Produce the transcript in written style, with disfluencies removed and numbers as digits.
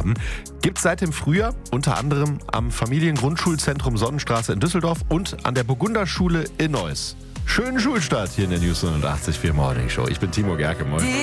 haben. Gibt's seit dem Frühjahr, unter anderem am Familiengrundschulzentrum Sonnenstraße in Düsseldorf und an der Burgunderschule in Neuss. Schönen Schulstart hier in der News 89.4 Morning Show. Ich bin Timo Gerke. Moin.